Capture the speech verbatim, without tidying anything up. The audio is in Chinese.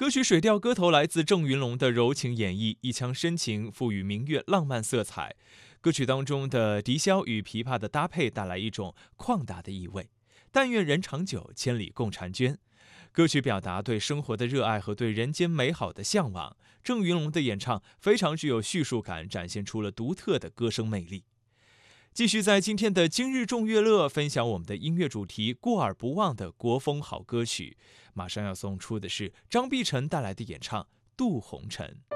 歌曲《水调歌头》来自郑云龙的柔情演绎，一腔深情赋予明月浪漫色彩。歌曲当中的笛箫与琵琶的搭配带来一种旷达的意味。但愿人长久，千里共婵娟。歌曲表达对生活的热爱和对人间美好的向往。郑云龙的演唱非常具有叙述感，展现出了独特的歌声魅力。继续在今天的今日众乐乐分享我们的音乐主题过耳不忘的国风好歌曲，马上要送出的是张碧晨带来的演唱《渡红尘》。